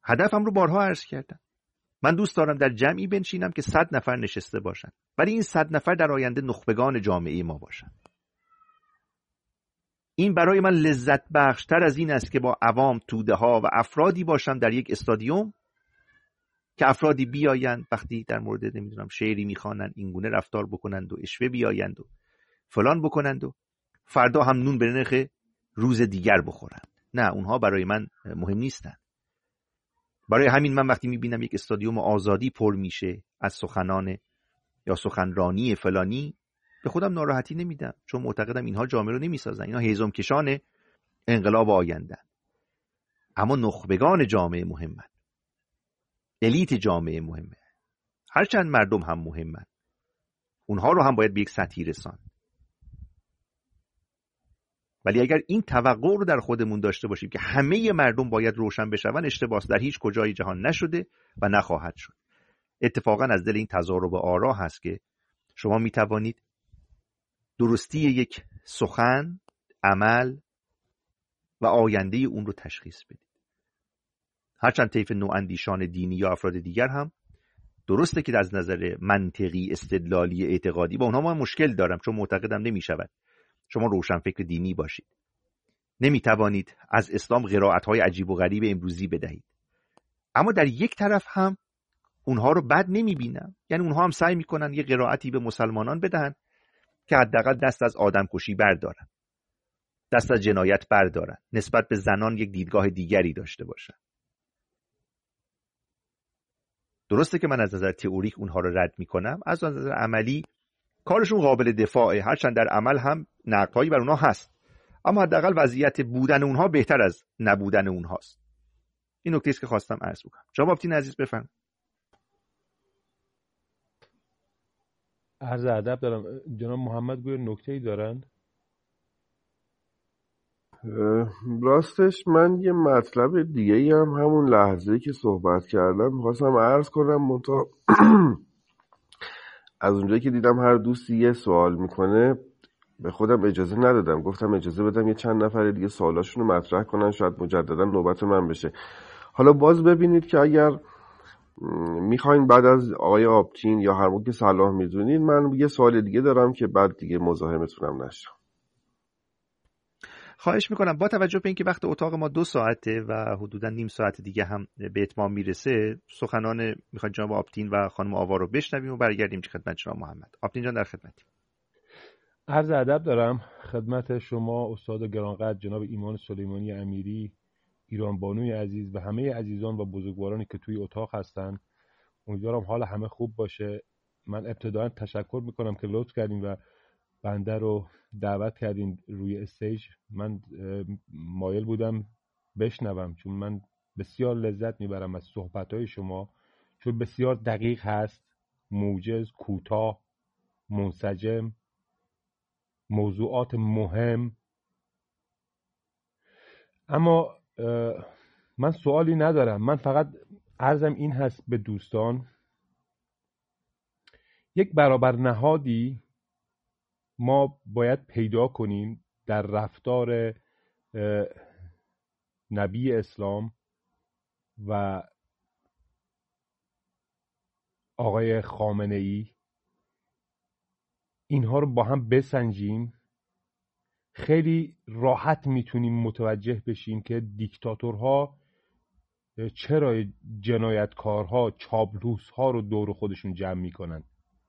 هدفم رو بارها عرض کردم. من دوست دارم در جمعی بنشینم که 100 نفر نشسته باشن، ولی این 100 نفر در آینده نخبگان جامعه ما باشن. این برای من لذت بخشتر از این است که با عوام، توده ها و افرادی باشم در یک استادیوم که افرادی بیایند وقتی در مورد نمیدونم شعری میخوانند اینگونه رفتار بکنند و اشوه بیایند و فلان بکنند و فردا هم نون به نرخ روز دیگر بخورند. نه، اونها برای من مهم نیستن. برای همین من وقتی میبینم یک استادیوم آزادی پر میشه از سخنان یا سخنرانی فلانی، به خودم ناراحتی نمیدم، چون معتقدم اینها جامعه رو نمیسازن. اینها هیزم کشان انقلاب آینده. اما نخبگان جامعه مهمن، الیت جامعه مهمه. هرچند مردم هم مهمن، اونها رو هم باید به یک سطحی رساند. ولی اگر این توقع رو در خودمون داشته باشیم که همه مردم باید روشن بشون، اشتباس در هیچ کجای جهان نشده و نخواهد شد. اتفاقا از دل این تضارب آرا هست که شما می توانید درستی یک سخن، عمل و آینده اون رو تشخیص بدید. هرچند طیف نواندیشان دینی یا افراد دیگر هم درسته که از نظر منطقی، استدلالی، اعتقادی با اونها من مشکل دارم، چون معتقدم نمی شود شما روشن فکر دینی باشید. نمی توانید از اسلام قرائت‌های عجیب و غریب امروزی بدهید. اما در یک طرف هم اونها رو بد نمی بینم. یعنی اونها هم سعی میکنن یه قرائتی به مسلمانان بدهن که حداقل دست از آدمکشی بردارن، دست از جنایت بردارن، نسبت به زنان یک دیدگاه دیگری داشته باشن. درسته که من از نظر تئوریک اونها رو رد میکنم، از نظر عملی کارشون قابل دفاعه، هرچند در عمل هم نقدهایی بر اونها هست، اما حداقل وضعیت بودن اونها بهتر از نبودن اونهاست. این نکته است که خواستم عرض بکنم. جناب آپتین عزیز بفرمایید. عرض ادب دارم. جناب محمد گویا نکته‌ای دارند؟ راستش من یه مطلب دیگه ای هم همون لحظه‌ای که صحبت کردم می‌خواستم عرض کنم، منتها از اونجایی که دیدم هر دوستی یه سوال میکنه به خودم اجازه ندادم، گفتم اجازه بدم یه چند نفر دیگه سوالاشون رو مطرح کنن، شاید مجددا نوبت من بشه. حالا باز ببینید که اگر میخواین بعد از آقای آپتین یا هر موقع که صلاح میدونید من یه سوال دیگه دارم که بعد دیگه مزاحمتونم نشم. خواهش میکنم. با توجه به اینکه وقت اتاق ما 2 ساعته و حدودا نیم ساعت دیگه هم به اتمام میرسه، سخنان میخواید جناب آپتین و خانم آوا رو بشنویم و برگردیم که خدمت جناب محمد. آپتین جان در خدمتیم. عرض ادب دارم خدمت شما استاد گرانقدر جناب ایمان سلیمانی امیری، ایران بانوی عزیز و همه عزیزان و بزرگوارانی که توی اتاق هستن. امیدوارم حال همه خوب باشه. من ابتداً تشکر میکنم که لطف کردین و بنده رو دعوت کردین روی استیج. من مایل بودم بشنوم، چون من بسیار لذت میبرم از صحبتهای شما، چون بسیار دقیق هست، موجز، کوتاه، منسجم، موضوعات مهم. اما من سوالی ندارم، من فقط عرضم این هست به دوستان، یک برابر نهادی ما باید پیدا کنیم در رفتار نبی اسلام و آقای خامنه ای. اینها رو با هم بسنجیم، خیلی راحت میتونیم متوجه بشیم که دیکتاتورها چرا جنایتکارها، چاپلوسها رو دور خودشون جمع میکنن،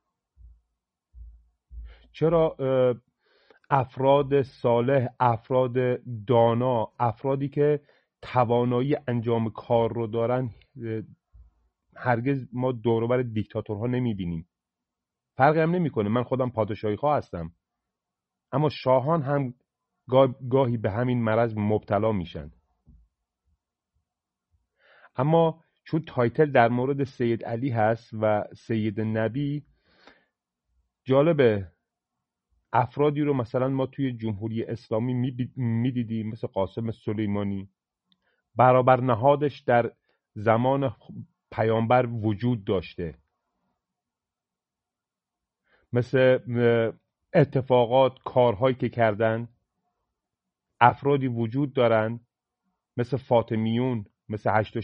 چرا افراد صالح، افراد دانا، افرادی که توانایی انجام کار رو دارن هرگز ما دور و بر دیکتاتورها نمیبینیم. فرقی هم نمیکنه، من خودم پادشاهی خواه هستم، اما شاهان هم گاهی به همین مرض مبتلا میشن. اما چون تایتل در مورد سید علی هست و سید نبی، جالبه افرادی رو مثلا ما توی جمهوری اسلامی میدیدیم مثل قاسم سلیمانی، برابر نهادش در زمان پیامبر وجود داشته، مثل اتفاقات، کارهایی که کردن. افرادی وجود دارن مثل فاطمیون، مثل 8